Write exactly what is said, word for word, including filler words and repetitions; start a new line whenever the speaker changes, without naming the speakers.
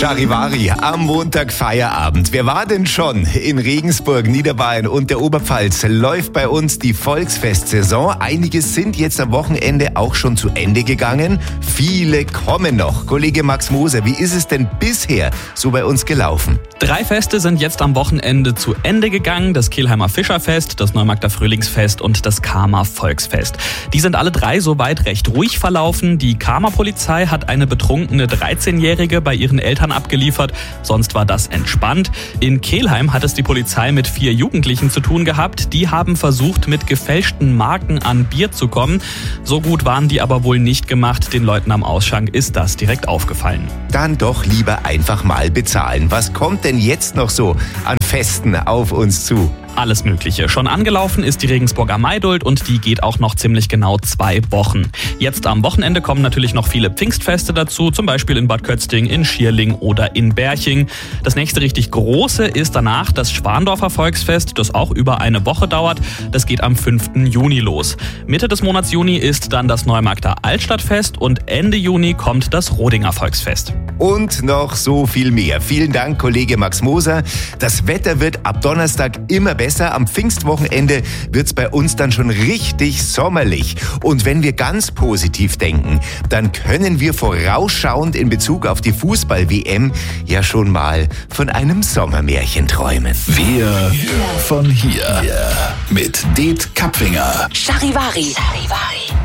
Charivari, am Montag Feierabend. Wer war denn schon? In Regensburg, Niederbayern und der Oberpfalz läuft bei uns die Volksfestsaison. Einige sind jetzt am Wochenende auch schon zu Ende gegangen. Viele kommen noch. Kollege Max Moser, wie ist es denn bisher so bei uns gelaufen?
Drei Feste sind jetzt am Wochenende zu Ende gegangen. Das Kelheimer Fischerfest, das Neumarkter Frühlingsfest und das Kama Volksfest. Die sind alle drei soweit recht ruhig verlaufen. Die Kama Polizei hat eine betrunkene dreizehnjährige bei ihren Eltern abgeliefert. Sonst war das entspannt. In Kelheim hat es die Polizei mit vier Jugendlichen zu tun gehabt. Die haben versucht, mit gefälschten Marken an Bier zu kommen. So gut waren die aber wohl nicht gemacht. Den Leuten am Ausschank ist das direkt aufgefallen.
Dann doch lieber einfach mal bezahlen. Was kommt denn jetzt noch so an Festen auf uns zu?
Alles Mögliche. Schon angelaufen ist die Regensburger Maidult und die geht auch noch ziemlich genau zwei Wochen. Jetzt am Wochenende kommen natürlich noch viele Pfingstfeste dazu, zum Beispiel in Bad Kötzting, in Schierling oder in Berching. Das nächste richtig große ist danach das Schwandorfer Volksfest, das auch über eine Woche dauert. Das geht am fünften Juni los. Mitte des Monats Juni ist dann das Neumarkter Altstadtfest und Ende Juni kommt das Rodinger Volksfest.
Und noch so viel mehr. Vielen Dank, Kollege Max Moser. Das Wetter wird ab Donnerstag immer besser. Am Pfingstwochenende wird's bei uns dann schon richtig sommerlich. Und wenn wir ganz positiv denken, dann können wir vorausschauend in Bezug auf die Fußball-W M ja schon mal von einem Sommermärchen träumen.
Wir von hier. Mit Det Kapfinger.
Charivari. Charivari.